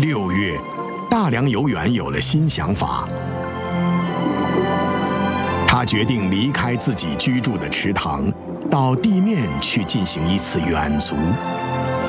6月，大梁游园有了新想法，他决定离开自己居住的池塘，到地面去进行一次远足。